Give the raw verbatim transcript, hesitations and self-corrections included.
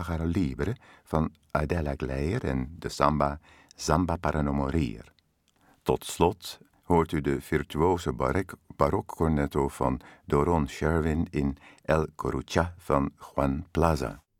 Pájaro Libre van Adela Gleijer en de samba Samba para no morir. Tot slot hoort u de virtuose barokcornetto van Doron Sherwin in El Corucha van Juan Plaza.